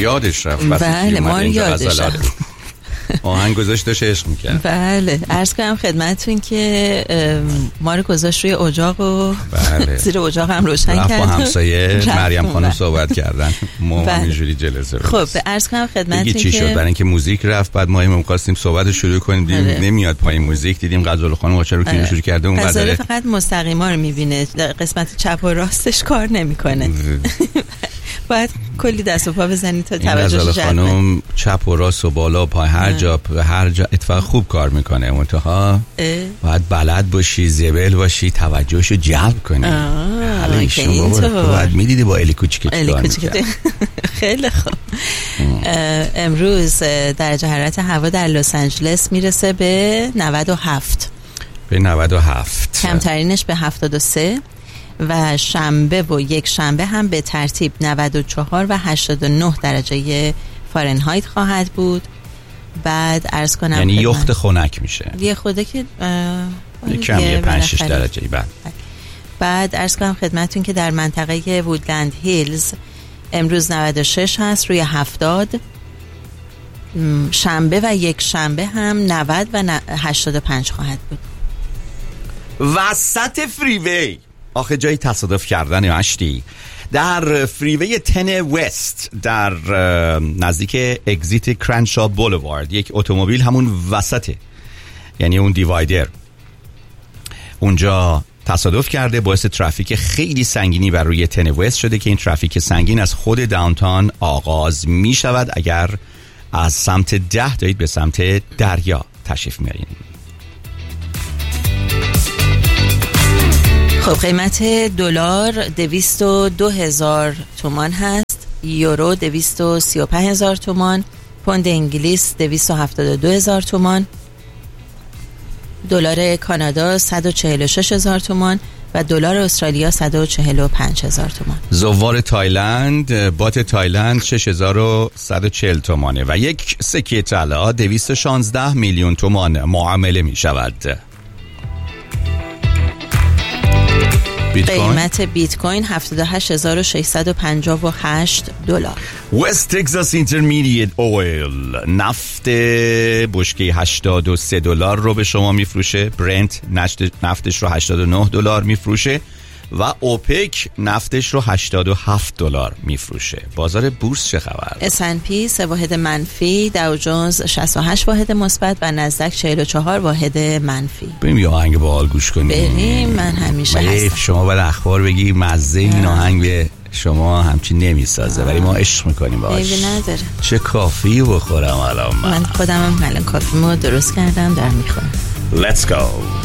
یادش رفت. بله ما یادش رفت. آهنگ گذاشت داشت عشق میکرد. بله عرض کنم خدمتتون که ما رو گذاشت روی اجاق و بله. زیر اجاق هم روشن کرد. با همسایه مریم خانم صحبت کردن. ما همینجوری جلسه رو. خب عرض کنم خدمتتون چی شد؟ برای اینکه موزیک رفت بعد ما می‌خواستیم صحبت رو شروع کنیم دیدیم نمیاد پایین موزیک، دیدیم غزال خانم واچر رو که شروع کرده اون غزال فقط مستقیما رو می‌بینه، قسمت چپ و راستش کار نمی‌کنه. باید کلی دست و پا بزنی تا توجهش جلب کنه. خانم چپ و راست و بالا پای هر جا اتفاق خوب کار میکنه، منتها باید بلد باشی، زبل باشی، توجهشو جلب کنی. حالا ایشون بابا باید میدیدی با الی کوچیک خیلی خوب. امروز درجه حرارت هوا در لس آنجلس میرسه به 97. کمترینش به 73 و شنبه و یک شنبه هم به ترتیب 94 و 89 درجه فارنهایت خواهد بود. بعد عرض کنم یعنی یخت خنک میشه یه خوده که کم 5-6 درجه. بعد عرض کنم خدمتون که در منطقه وودلند هیلز امروز 96 هست روی 70. شنبه و یک شنبه هم 90 و 85 خواهد بود. وسط فریوی آخه جایی تصادف کردن اشتی در فریوی 10 وست در نزدیک اگزیت کرنشا بولوارد یک اتومبیل همون وسطه، یعنی اون دیوایدر اونجا تصادف کرده، باعث ترافیک خیلی سنگینی بر روی 10 وست شده که این ترافیک سنگین از خود داونتاون آغاز می شود اگر از سمت 10 دارید به سمت دریا تشریف میارین. خب قیمت دلار 202,000 تومان هست، یورو 235,000 تومان، پوند انگلیس 272,000 تومان، دلار کانادا 146,000 تومان و دلار استرالیا 145,000 تومان. زوار تایلند بات تایلند 6,140 تومانه و یک سکه طلا 216 میلیون تومان معامله می شود. قیمت بیت کوین 78,658 دلار. وست تگزاس اینترمدییت اویل نفت بشکه 83 دلار رو به شما میفروشه. برنت نفتش رو 89 دلار میفروشه و اوپک نفتش رو 87 دلار میفروشه. بازار بورس چه خبر؟ S&P 3 واحد منفی، داو جونز 68 واحد مثبت و نزدک 44 واحد منفی. بریم یه آهنگ باحال گوش کنیم. بریم، من همیشه هستم. شما باید اخبار بگی، مزه این آهنگ به شما همچین نمیسازه ولی ما عشق میکنیم باهاش. عیبی نداره. چه کافی بخورم الان من خودم هم الان کافیمو درست کردم در میخورم. Let's go.